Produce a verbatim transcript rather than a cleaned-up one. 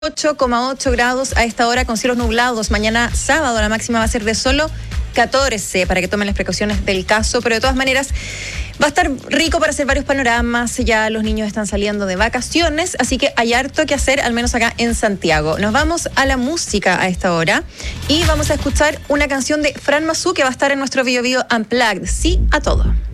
ocho coma ocho grados a esta hora con cielos nublados. Mañana sábado la máxima va a ser de solo catorce, para que tomen las precauciones del caso, pero de todas maneras va a estar rico para hacer varios panoramas. Ya los niños están saliendo de vacaciones, así que hay harto que hacer, al menos acá en Santiago. Nos vamos a la música a esta hora y vamos a escuchar una canción de Fran Mazú que va a estar en nuestro Bio Bio Unplugged. Sí a todo.